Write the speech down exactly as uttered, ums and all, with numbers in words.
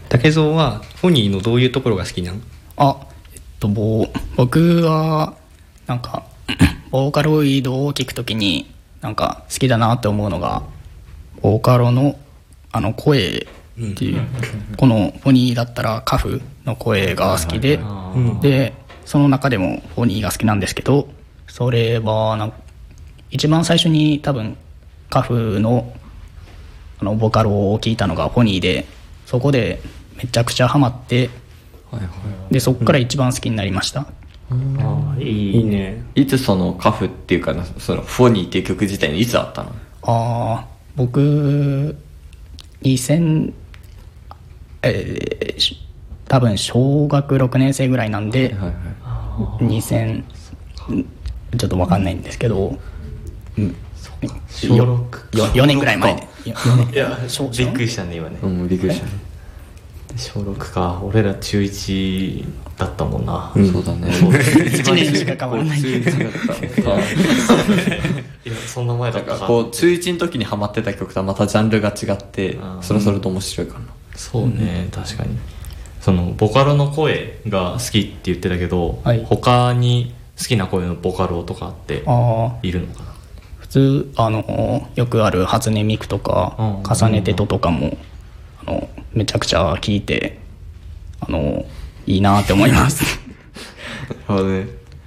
竹蔵はフォニーのどういうところが好きなの？ あ、えっとぼ僕はなんかボーカロイドを聴くときになんか好きだなって思うのがボーカロのあの声っていう、うん、このフォニーだったらカフの声が好きで、はいはい、でその中でもフォニーが好きなんですけど、それはなんか一番最初に多分カフのあのボーカルを聞いたのがフォニーで、そこでめちゃくちゃハマって、はいはい、でそこから一番好きになりました、 うん、あいい、いいね。いつそのカフっていうかな、そのフォニーっていう曲自体にいつあったの？ あ僕にせんえー、多分小学ろくねん生ぐらいなんで、はいはいはい、にせんちょっと分かんないんですけど、うん、 小ろくよ, よねんぐらい前で。 いやびっくりしたね今ね、 うん、びっくりしたね。 小ろくか。俺ら中いちだったもんな、 うん、そうだね。 いちねんしか変わらない。中いちだったいやそんな前だったか。 こう中いちの時にハマってた曲とはまたジャンルが違って、それそれと面白いかな。 そうね、うん、確かに。そのボカロの声が好きって言ってたけど、はい、他に好きな声のボカロとかっているのかな？ 普通あのよくある初音ミクとか、うん、重ねてととかもあのめちゃくちゃ聴いてあのいいなって思います。 なるほどね。